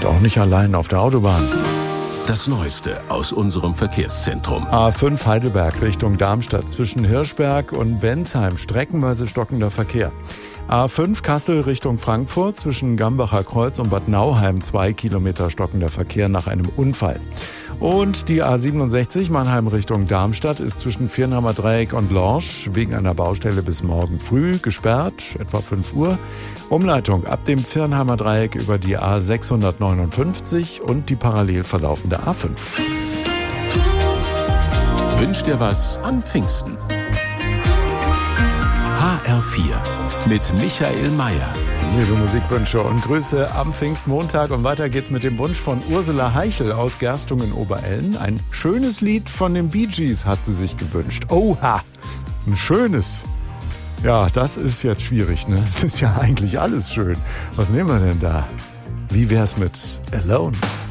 Und auch nicht allein auf der Autobahn. Das Neueste aus unserem Verkehrszentrum. A5 Heidelberg Richtung Darmstadt zwischen Hirschberg und Bensheim. Streckenweise stockender Verkehr. A5 Kassel Richtung Frankfurt zwischen Gambacher Kreuz und Bad Nauheim 2 Kilometer stockender Verkehr nach einem Unfall. Und die A67 Mannheim Richtung Darmstadt ist zwischen Viernheimer Dreieck und Lorsch wegen einer Baustelle bis morgen früh gesperrt, etwa 5 Uhr. Umleitung ab dem Viernheimer Dreieck über die A659 und die parallel verlaufende A5. Wünsch dir was an Pfingsten. HR4 mit Michael Mayer. Liebe Musikwünsche und Grüße am Pfingstmontag. Und weiter geht's mit dem Wunsch von Ursula Heichel aus Gerstungen-Oberelln. Ein schönes Lied von den Bee Gees hat sie sich gewünscht. Oha, ein schönes. Ja, das ist jetzt schwierig, ne? Es ist ja eigentlich alles schön. Was nehmen wir denn da? Wie wär's mit Alone?